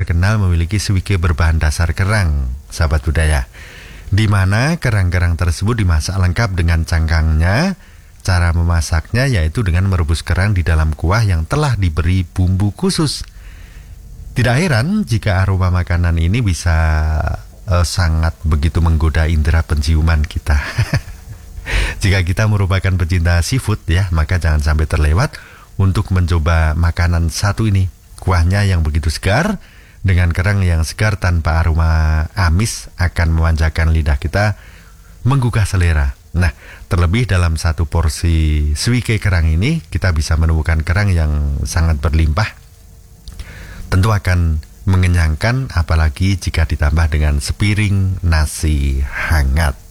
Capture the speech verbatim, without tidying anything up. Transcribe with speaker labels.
Speaker 1: terkenal memiliki suike berbahan dasar kerang, sahabat budaya. Di mana kerang-kerang tersebut dimasak lengkap dengan cangkangnya. Cara memasaknya yaitu dengan merebus kerang di dalam kuah yang telah diberi bumbu khusus. Tidak heran jika aroma makanan ini bisa uh, sangat begitu menggoda indera penciuman kita. Jika kita merupakan pecinta seafood ya, maka jangan sampai terlewat untuk mencoba makanan satu ini. Kuahnya yang begitu segar dengan kerang yang segar tanpa aroma amis akan memanjakan lidah kita, menggugah selera. Nah, terlebih dalam satu porsi suike kerang ini kita bisa menemukan kerang yang sangat berlimpah. Tentu akan mengenyangkan, apalagi jika ditambah dengan sepiring nasi hangat.